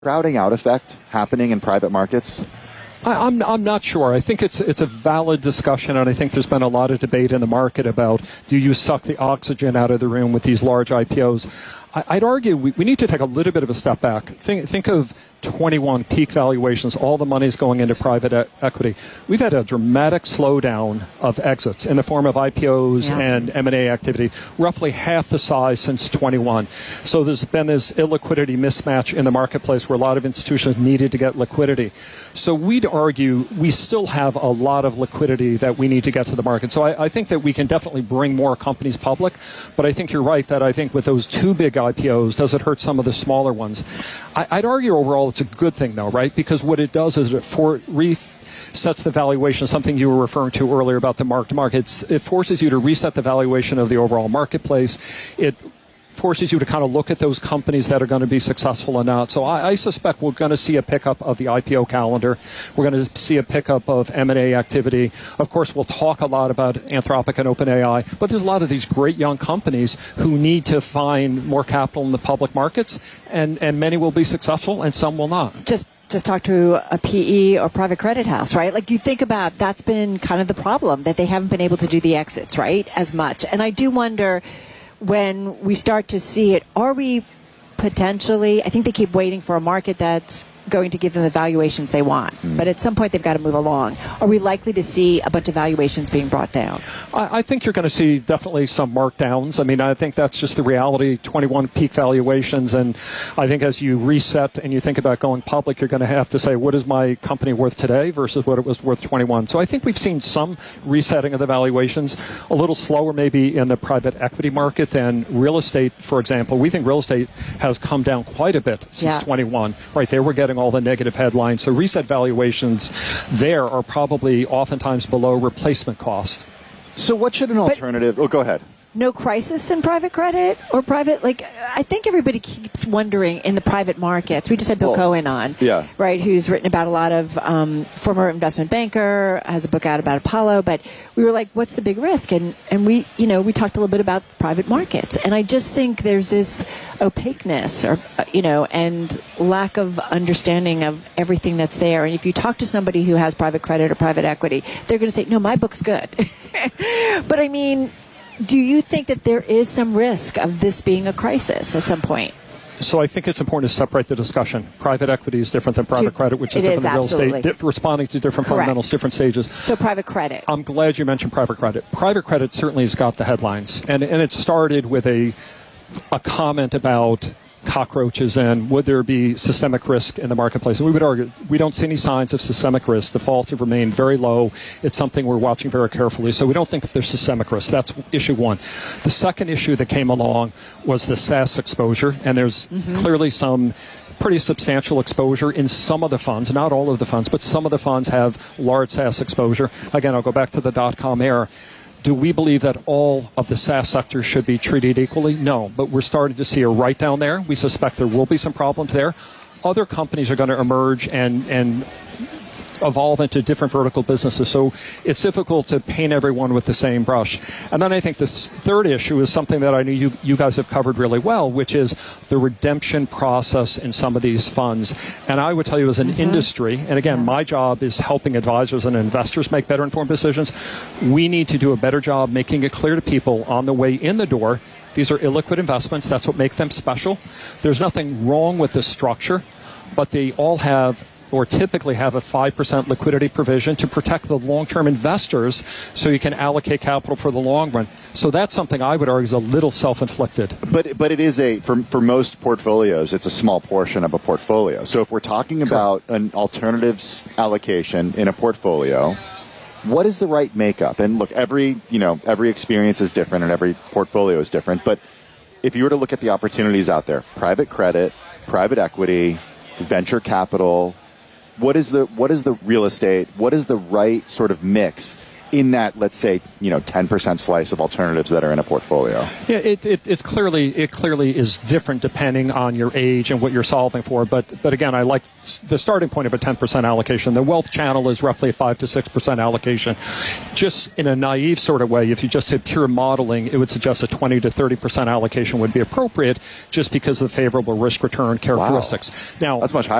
crowding out effect happening in private markets? I'm not sure. I think it's a valid discussion, and I think there's been a lot of debate in the market about, do you suck the oxygen out of the room with these large IPOs? I'd argue we need to take a little bit of a step back. Think of 21 peak valuations, all the money's going into private equity. We've had a dramatic slowdown of exits in the form of IPOs and M&A activity, roughly half the size since 21. So there's been this illiquidity mismatch in the marketplace where a lot of institutions needed to get liquidity. So we'd argue we still have a lot of liquidity that we need to get to the market. So I think that we can definitely bring more companies public, but I think you're right that I think with those two big IPOs, does it hurt some of the smaller ones? I'd argue overall it's a good thing, though, right? Because what it does is it resets the valuation, something you were referring to earlier about the mark-to-market. It forces you to reset the valuation of the overall marketplace. It forces you to kind of look at those companies that are going to be successful or not. So I suspect we're going to see a pickup of the IPO calendar. We're going to see a pickup of M&A activity. Of course, we'll talk a lot about Anthropic and OpenAI, but there's a lot of these great young companies who need to find more capital in the public markets, and many will be successful and some will not. Just talk to a PE or private credit house, right? Like you think about, that's been kind of the problem, that they haven't been able to do the exits, right, as much. And I do wonder, when we start to see it, are we potentially, I think they keep waiting for a market that's going to give them the valuations they want. But at some point, they've got to move along. Are we likely to see a bunch of valuations being brought down? I think you're going to see definitely some markdowns. I mean, I think that's just the reality, 21 peak valuations. And I think as you reset and you think about going public, you're going to have to say, what is my company worth today versus what it was worth 21? So I think we've seen some resetting of the valuations, a little slower maybe in the private equity market than real estate, for example. We think real estate has come down quite a bit since 21. Right, they were getting all the negative headlines. So reset valuations there are probably oftentimes below replacement cost. So what should an alternative... go ahead. No crisis in private credit or private, like, I think everybody keeps wondering in the private markets. We just had Bill Cohen on, right, who's written about a lot of, former investment banker, has a book out about Apollo, but we were like, what's the big risk? And we, we talked a little bit about private markets. And I just think there's this opaqueness or, and lack of understanding of everything that's there. And if you talk to somebody who has private credit or private equity, they're going to say, no, my book's good. But I mean, do you think that there is some risk of this being a crisis at some point? So I think it's important to separate the discussion. Private equity is different than private credit, which is different than real estate, responding to different fundamentals, different stages. So private credit. I'm glad you mentioned private credit. Private credit certainly has got the headlines. And it started with a comment about cockroaches and would there be systemic risk in the marketplace. And we would argue we don't see any signs of systemic risk. Defaults have remained very low. It's something we're watching very carefully. So we don't think that there's systemic risk. That's issue one. The second issue that came along was the SaaS exposure. And there's clearly some pretty substantial exposure in some of the funds, not all of the funds, but some of the funds have large SaaS exposure. Again, I'll go back to the dot-com era. Do we believe that all of the SaaS sector should be treated equally? No, but we're starting to see a write-down there. We suspect there will be some problems there. Other companies are going to emerge and evolve into different vertical businesses. So it's difficult to paint everyone with the same brush. And then I think the third issue is something that I know you guys have covered really well, which is the redemption process in some of these funds. And I would tell you as an industry, and again, my job is helping advisors and investors make better informed decisions. We need to do a better job making it clear to people on the way in the door, these are illiquid investments. That's what makes them special. There's nothing wrong with this structure, but they all have or typically have a 5% liquidity provision to protect the long-term investors so you can allocate capital for the long run. So that's something I would argue is a little self-inflicted. But it is for most portfolios, it's a small portion of a portfolio. So if we're talking about an alternatives allocation in a portfolio, what is the right makeup? And look, every experience is different and every portfolio is different. But if you were to look at the opportunities out there, private credit, private equity, venture capital, what is the real estate? What is the right sort of mix in that, let's say, 10% slice of alternatives that are in a portfolio? Yeah, it clearly is different depending on your age and what you're solving for. But again, I like the starting point of a 10% allocation. The wealth channel is roughly a 5 to 6% allocation. Just in a naive sort of way, if you just did pure modeling, it would suggest a 20 to 30% allocation would be appropriate, just because of the favorable risk return characteristics. Wow. Now, that's much higher.